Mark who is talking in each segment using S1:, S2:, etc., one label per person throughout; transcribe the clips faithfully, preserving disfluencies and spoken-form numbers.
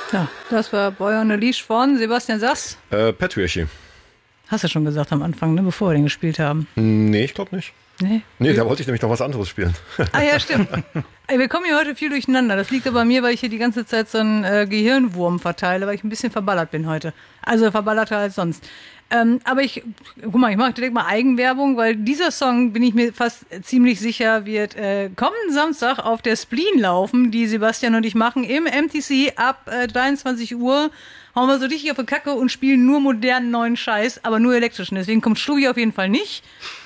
S1: Ja, das war Boy on a Leash von Sebastian Sass.
S2: Äh, Patriarchy.
S1: Hast du schon gesagt am Anfang, ne, bevor wir den gespielt haben?
S2: Nee, ich glaube nicht.
S1: Nee?
S2: Nee, da wollte ich nämlich noch was anderes spielen.
S1: Ah ja, stimmt. Ey, wir kommen hier heute viel durcheinander. Das liegt aber an mir, weil ich hier die ganze Zeit so einen äh, Gehirnwurm verteile, weil ich ein bisschen verballert bin heute. Also verballerter als sonst. Ähm, aber ich, guck mal, ich mache direkt mal Eigenwerbung, weil dieser Song, bin ich mir fast ziemlich sicher, wird äh, kommenden Samstag auf der Spleen laufen, die Sebastian und ich machen im M T C ab äh, dreiundzwanzig Uhr. Hauen wir so richtig auf die Kacke und spielen nur modernen neuen Scheiß, aber nur elektrischen. Deswegen kommt Stubi auf jeden Fall nicht.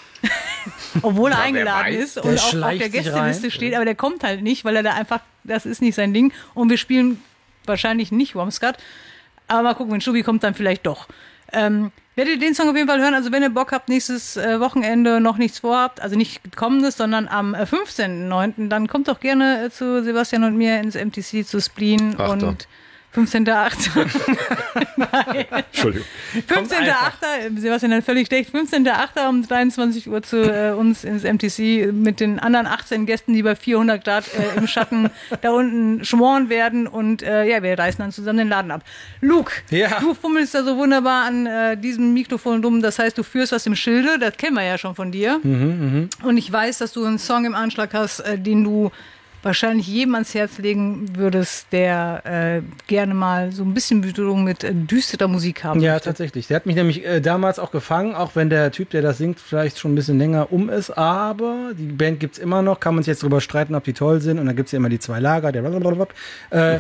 S1: Obwohl er
S2: Ja,
S1: eingeladen ist und auch auf der Gästeliste
S3: rein.
S1: steht, aber der kommt halt nicht, weil er da einfach, das ist nicht sein Ding. Und wir spielen wahrscheinlich nicht Wormscut. Aber mal gucken, wenn Stubi kommt, dann vielleicht doch. Ähm, werdet ihr den Song auf jeden Fall hören. Also wenn ihr Bock habt, nächstes äh, Wochenende noch nichts vorhabt, also nicht kommendes, sondern am äh, fünfzehnten neunten, dann kommt doch gerne äh, zu Sebastian und mir ins M T C zu Spleen
S2: Achter.
S1: und fünfzehnten achten
S2: Entschuldigung.
S1: fünfzehnten achten Sebastian hat völlig schlecht. fünfzehnten achten um dreiundzwanzig Uhr zu äh, uns ins M T C mit den anderen achtzehn Gästen, die bei vierhundert Grad äh, im Schatten da unten schmoren werden. Und äh, ja, wir reißen dann zusammen den Laden ab. Luke,
S3: Ja.
S1: du fummelst da so wunderbar an äh, diesem Mikrofon rum. Das heißt, du führst was im Schilde. Das kennen wir ja schon von dir.
S3: Mhm,
S1: Und ich weiß, dass du einen Song im Anschlag hast, äh, den du wahrscheinlich jedem ans Herz legen würdest, der äh, gerne mal so ein bisschen Berührung mit äh, düsterer Musik haben
S3: Ja,
S1: möchte.
S3: tatsächlich. Der hat mich nämlich äh, damals auch gefangen, auch wenn der Typ, der das singt, vielleicht schon ein bisschen länger um ist. Aber die Band gibt's immer noch. Kann man sich jetzt drüber streiten, ob die toll sind. Und dann gibt's ja immer die zwei Lager. Der blablabla. äh,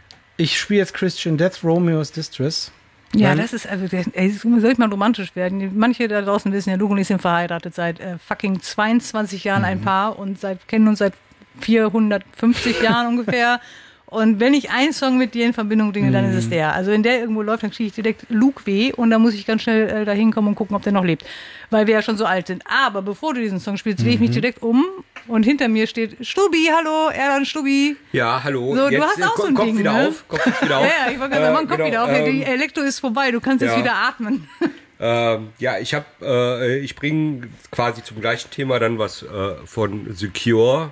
S3: ich spiele jetzt Christian Death, Romeo's Distress.
S1: Ja,
S3: Weil-
S1: das ist, also, der, ey, soll ich mal romantisch werden? Manche da draußen wissen ja, Luke und ich sind verheiratet seit äh, fucking zweiundzwanzig Jahren ein Paar und seit, kennen uns seit vierhundertfünfzig Jahren ungefähr. Und wenn ich einen Song mit dir in Verbindung bringe, dann ist es der. Also wenn der irgendwo läuft, dann kriege ich direkt Luke weh und dann muss ich ganz schnell äh, da hinkommen und gucken, ob der noch lebt. Weil wir ja schon so alt sind. Aber bevor du diesen Song spielst, drehe ich mich direkt um und hinter mir steht Stubi, hallo, Erdan Stubi.
S4: Ja, hallo.
S1: So, du
S4: Jetzt,
S1: hast auch
S4: äh,
S1: so ein
S4: Kopf
S1: Ding,
S4: wieder
S1: ne?
S4: auf. Kopf wieder auf.
S1: Ja, ja, ich wollte gerade sagen, mach den Kopf
S4: genau,
S1: wieder auf.
S4: ähm,
S1: Die Elektro ist vorbei, du kannst jetzt
S4: ja.
S1: wieder atmen.
S4: Ähm, ja, ich habe, äh, ich bringe quasi zum gleichen Thema dann was äh, von The Cure,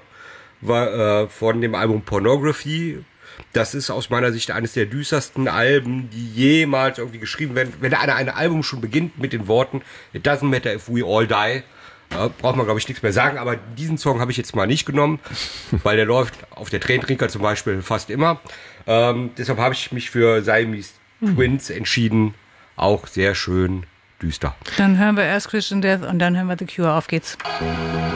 S4: war, äh, von dem Album Pornography. Das ist aus meiner Sicht eines der düstersten Alben, die jemals irgendwie geschrieben werden. Wenn einer ein Album schon beginnt mit den Worten It doesn't matter if we all die, äh, braucht man, glaube ich, nichts mehr sagen. Aber diesen Song habe ich jetzt mal nicht genommen, weil der läuft auf der Tränentrinker zum Beispiel fast immer. Ähm, deshalb habe ich mich für Siamese Twins entschieden. Auch sehr schön düster.
S1: Dann hören wir erst Christian Death und dann hören wir The Cure. Auf geht's.